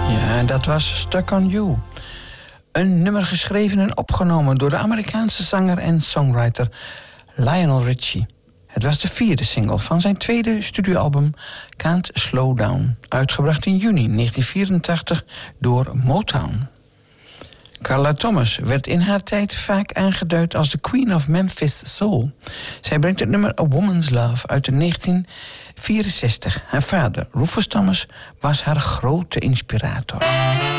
Ja, dat was Stuck on You. Een nummer geschreven en opgenomen door de Amerikaanse zanger en songwriter Lionel Richie. Het was de 4e single van zijn tweede studioalbum Can't Slow Down, uitgebracht in juni 1984 door Motown. Carla Thomas werd in haar tijd vaak aangeduid als de Queen of Memphis Soul. Zij brengt het nummer A Woman's Love uit 1964. Haar vader, Rufus Thomas, was haar grote inspirator.